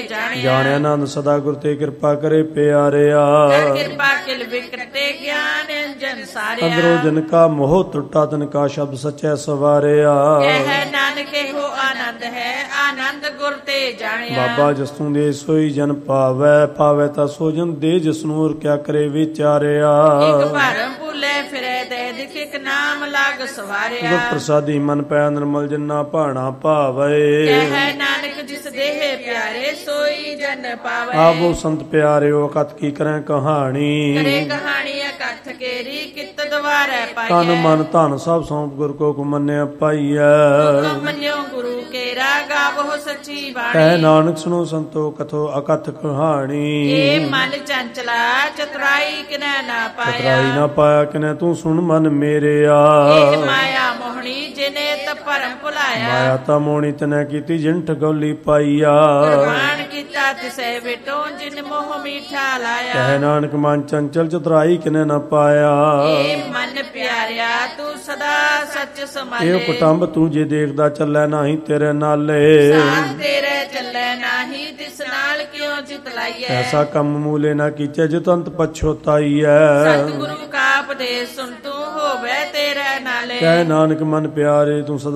ਜਾਣਿਆ। ਜਾਣਿਆ ਆਨੰਦ ਸਦਾ ਗੁਰ ਤੇ ਕਿਰਪਾ ਕਰੇ ਪਿਆਰਿਆ। ਕਰ ਕਿਰਪਾ ਕਿਲ ਵਿਕਟੇ ਗਿਆਨ ਅੰਜਨ ਸਾਰਿਆ। ਅੰਦਰੋਂ ਜਿਨ ਕਾ ਮੋਹ ਟੁੱਟਾ ਤਿਨ ਕਾ ਸ਼ਬਦ ਸਚੈ ਸਵਾਰਿਆ। ਕਹਿ ਨਾਨਕ ਇਹੋ ਆਨੰਦ ਹੈ ਆਨੰਦ ਗੁਰ ਤੇ ਜਾਣਿਆ। ਬਾਬਾ ਜਸੂ ਦੇ ਸੋਈ ਜਨ ਪਾਵੈ ਪਾਵੈ ਤਾਂ ਸੋ ਜਨ ਦੇ ਜਿਸਨੂੰ ਹੋਰ ਕਿਆ ਕਰੇ ਵਿਚਾਰਿਆ। ਇਕ ਭਰਮ ਭੁਲੇ ਫਿਰੇ ਦੇ ਦਿਖ ਇਕ ਨਾਮ ਲਾਗ ਸਵਾਰਿਆ। ਗੁਰ ਪ੍ਰਸਾਦੀ ਮਨ ਪੈ ਨਿਰਮਲ ਜਿਨਾ ਭਾਣਾ ਭਾਵੇ। ਕਹਿ ਨਾਨਕ ਜਿਸ ਦੇਹ ਪਿਆਰੇ ਸੋਈ ਜਨ ਪਾਵੈ। ਆਵੋ ਸੰਤ ਪਿਆਰਿਓ ਅਕਥ ਕੀ ਕਰੈ ਕਹਾਣੀ। ਕਰੇ ਕਹਾਣੀ ਅਕਥ ਕੇਰੀ ਕਿਤ ਦਵਾਰੈ ਪਾਈਐ। ਤਨ ਮਨ ਧਨ ਸਭ ਸੌਂਪ ਗੁਰ ਕੋ ਮੰਨਿਆ ਪਾਈਐ। ਹੁਕਮ ਮੰਨਿਓ ਗੁਰੂ ਕੇਰਾ ਗਾਵੋ ਸੱਚੀ ਬਾਣੀ। ਕਹਿ ਨਾਨਕ ਸੁਣੋ ਸੰਤੋ ਕਥੋ ਅਕਥ ਕਹਾਣੀ। ਇਹ ਮਨ ਚੰਚਲਾ ਚਤੁਰਾਈ ਕਿਨੈ ਨਾ ਪਾਇਆ। ਚਤਰਾਈ ਨਾ ਪਾਇਆ ਕਿਨੈ ਤੂੰ ਸੁਣ ਮਨ ਮੇਰਿਆ। ਇਹ ਮਾਇਆ ਮੋਹਣੀ ਜਿਨੇ ਤ ਭਰਮ ਭੁਲਾਇਆ। ਮਾਇਆ ਤਾਂ ਮੋਣੀ ਤਨੈ ਕੀਤੀ ਜਿਨ ਠਗੌਲੀ ਪਾਈਆ। ਕੁਰਬਾਨ ਕੀਤਾ ਤਿਸੈ ਵਿਟੋ ਜਿਨ ਮੋਹ ਮੀਠਾ ਲਾਇਆ। ਕਹਿ ਨਾਨਕ ਮਨ ਚੰਚਲ ਚਤਰਾਈ ਕਿਨੈ ਨਾ ਪਾਇਆ। ਇਹ ਮਨ ਪਿਆਰਿਆ ਤੂੰ ਸਦਾ ਸੱਚ ਸਮਾਲੇ। ਇਹ ਕੁਟੰਬ ਤੂੰ ਜੇ ਦੇਖਦਾ ਚੱਲੈ ਨਾਹੀ ਤੇਰੇ ਨਾਲੇ। ਸਾਥ ਤੇਰੇ ਚੱਲੇ ਨਾਹੀ ਤਿਸ ਨਾਲ ਕਿਉ ਚਿਤ ਲਾਈਐ। ਐਸਾ ਕੰਮ ਮੂਲੇ ਨਾ ਕੀਚੈ ਜਿਤੰਤ ਪਛੋਤਾਈਐ। ਸਤਿਗੁਰੂ ਕਾ ਉਪਦੇਸ਼ ਸੁਣ ਤੂੰ ਹੋਵੇ ਤੇਰੇ ਨਾਲੇ। ਕਹਿ ਨਾਨਕ ਮਨ ਪਿਆਰੇ ਤੂੰ ਸਦਾ